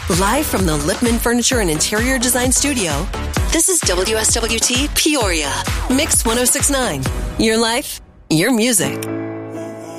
Live from the Lipman Furniture and Interior Design Studio, this is WSWT Peoria, Mix 1069. Your life, your music.